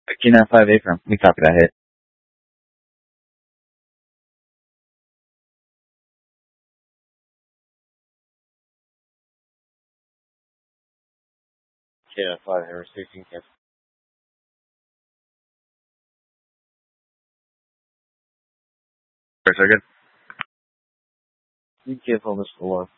Q95 from. We copy that hit. Q95 Hammer 16 cancel. Second. You cancel on this floor.